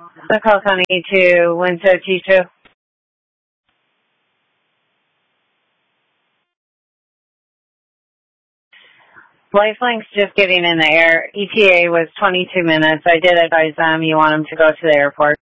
The call sign to Windsor T2. Lifelink's just getting in the air. ETA was 22 minutes. I did advise them you want them to go to the airport.